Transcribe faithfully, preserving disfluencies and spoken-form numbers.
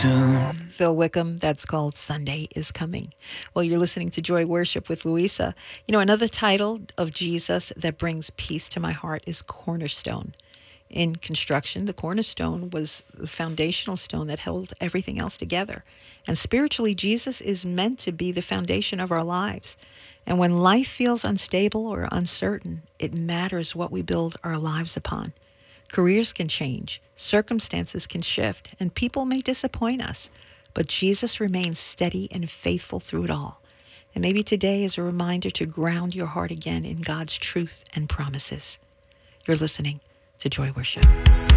soon. Phil Wickham, that's called Sunday is Coming. Well, you're listening to Joy Worship with Louisa. You know, another title of Jesus that brings peace to my heart is Cornerstone. In construction, the cornerstone was the foundational stone that held everything else together. And spiritually, Jesus is meant to be the foundation of our lives. And when life feels unstable or uncertain, it matters what we build our lives upon. Careers can change, circumstances can shift, and people may disappoint us. But Jesus remains steady and faithful through it all. And maybe today is a reminder to ground your heart again in God's truth and promises. You're listening to Joy Worship.